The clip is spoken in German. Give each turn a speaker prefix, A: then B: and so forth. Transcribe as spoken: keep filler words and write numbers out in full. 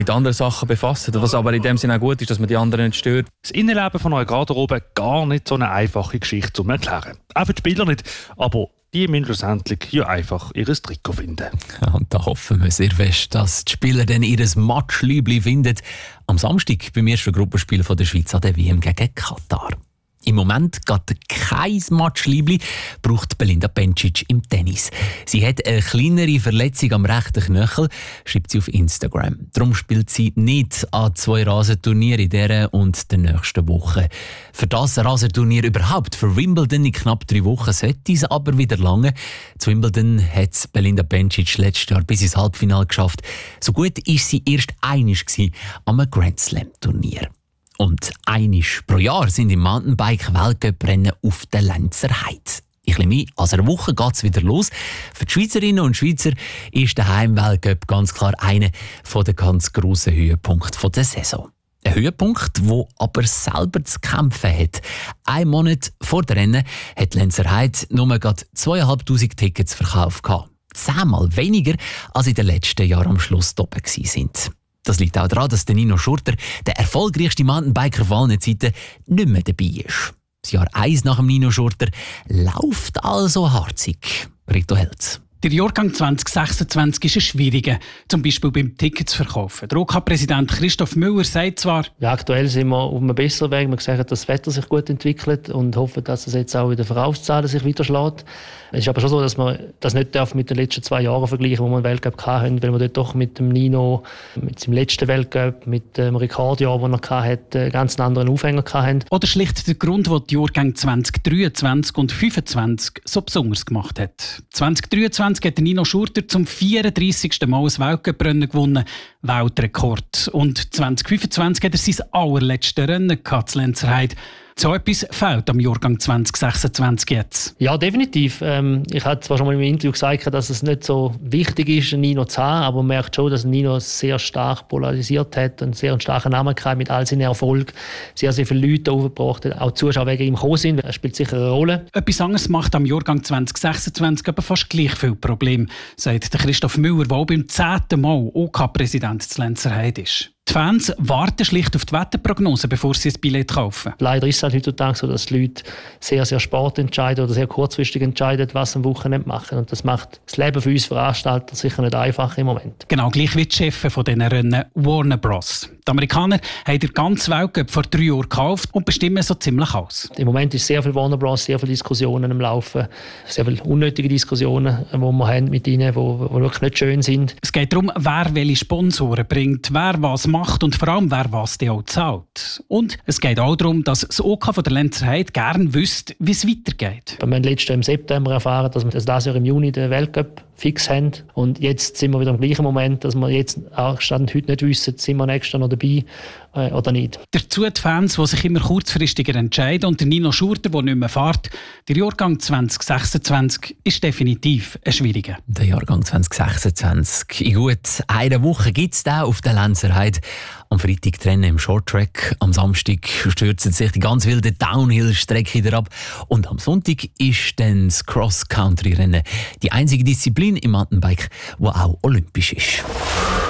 A: mit anderen Sachen befassen. Was aber in dem Sinne auch gut ist, dass man die anderen nicht stört.
B: Das Innenleben von eurer Garderobe gar nicht so eine einfache Geschichte zu erklären. Auch für die Spieler nicht, aber die müssen schlussendlich ja einfach ihr Trikot finden.
C: Ja, und da hoffen wir sehr fest, dass die Spieler dann ihr Matschlübli finden. Am Samstag beim ersten Gruppenspiel von der Schweiz an der W M gegen Katar. Im Moment geht kein Matschliebli, braucht Belinda Bencic im Tennis. Sie hat eine kleinere Verletzung am rechten Knöchel, schreibt sie auf Instagram. Darum spielt sie nicht an zwei Rasenturnieren in dieser und der nächsten Woche. Für das Rasenturnier überhaupt, für Wimbledon in knapp drei Wochen, sollte es aber wieder lange. Zu Wimbledon hat Belinda Bencic letztes Jahr bis ins Halbfinale geschafft. So gut war sie erst einmal am Grand Slam Turnier. Und einmal pro Jahr sind im Mountainbike-Weltcuprennen auf der Lenzer Heide. In ein mehr als einer Woche geht es wieder los. Für die Schweizerinnen und Schweizer ist der Heimweltcup ganz klar einer der ganz grossen Höhepunkte der Saison. Ein Höhepunkt, der aber selber zu kämpfen hat. Ein Monat vor dem Rennen hat Lenzer Heide nur gerade zweitausendfünfhundert Tickets verkauft. Zehnmal weniger als in den letzten Jahren am Schluss oben sind. Das liegt auch daran, dass der Nino Schurter, der erfolgreichste Mountainbiker von allen Zeiten, nicht mehr dabei ist. Das Jahr eins nach dem Nino Schurter läuft also harzig. Rito Helz.
D: Der Jahrgang zwanzig sechsundzwanzig ist ein schwieriger, zum Beispiel beim Tickets verkaufen. Der O K-Präsident Christoph Müller sagt zwar,
E: ja, aktuell sind wir auf einem besseren Weg. Wir sehen, dass das Wetter sich gut entwickelt und hoffen, dass es jetzt auch in den Verkaufszahlen sich wieder schlägt. Es ist aber schon so, dass man das nicht mit den letzten zwei Jahren vergleichen darf, wo wir einen Weltcup hatten, weil wir dort doch mit dem Nino, mit seinem letzten Weltcup, mit dem Rekordjahr, das er hatte, ganz einen anderen Aufhänger hatten.
D: Oder schlicht der Grund, den die Jahrgänge zwanzig dreiundzwanzig und fünfundzwanzig so besonders gemacht hat. zwanzig dreiundzwanzig hat Nino Schurter zum vierunddreissigsten Mal ein Weltcuprennen gewonnen, Weltrekord. Und zwanzig fünfundzwanzig hat er sein allerletztes Rennen gehabt, Lenzer Heide. So etwas fehlt am Jahrgang zwanzig sechsundzwanzig jetzt.
E: Ja, definitiv. Ähm, ich hatte zwar schon mal im Interview gesagt, dass es nicht so wichtig ist, einen Nino zu haben, aber man merkt schon, dass Nino sehr stark polarisiert hat und sehr einen starken Namen gehabt mit all seinen Erfolgen. Sehr, sehr viele Leute aufgebracht hat, auch Zuschauer wegen ihm gekommen sind. Er spielt sicher eine Rolle.
D: Etwas anderes macht am Jahrgang zwanzig sechsundzwanzig aber fast gleich viel Probleme, sagt der Christoph Müller, der auch beim zehnten Mal O K-Präsident zu Lenzer Heide ist. Die Fans warten schlicht auf die Wetterprognose, bevor sie ein Billett kaufen.
E: Leider ist es halt heutzutage so, dass die Leute sehr, sehr spät entscheiden oder sehr kurzfristig entscheiden, was sie am Wochenende machen. Und das macht das Leben für uns Veranstalter sicher nicht einfach im Moment.
D: Genau, gleich wie die Chefs von diesen Rennen Warner Bros. Die Amerikaner haben den ganzen Weltcup vor drei Jahren gekauft und bestimmen so ziemlich alles.
E: Im Moment ist sehr viel Warner Bros., sehr viele Diskussionen am Laufen, sehr viele unnötige Diskussionen, die wir haben mit ihnen, die wirklich nicht schön sind.
D: Es geht darum, wer welche Sponsoren bringt, wer was macht und vor allem, wer was die auch zahlt. Und es geht auch darum, dass das O K von der Lenzer Heide gerne wüsste, wie es weitergeht.
E: Wir haben letztes Jahr im September erfahren, dass wir dieses Jahr im Juni den Weltcup fix haben. Und jetzt sind wir wieder im gleichen Moment, dass wir jetzt auch Stand heute nicht wissen, sind wir nächstes Jahr noch dabei äh, oder nicht.
D: Dazu die Fans, die sich immer kurzfristiger entscheiden, und der Nino Schurter, der nicht mehr fährt. Der Jahrgang zwanzig sechsundzwanzig ist definitiv ein schwieriger.
C: Der Jahrgang zwanzig sechsundzwanzig. In gut einer Woche gibt es den auf der Lenzer Heide. Am Freitag Rennen im Shorttrack, am Samstag stürzen sich die ganz wilde Downhill-Strecke wieder ab und am Sonntag ist dann das Cross-Country-Rennen die einzige Disziplin im Mountainbike, die auch olympisch ist.